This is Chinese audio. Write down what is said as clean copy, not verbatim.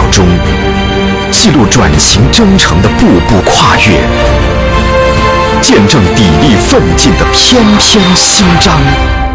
中，记录转型征程的步步跨越，见证砥砺奋进的篇篇新章。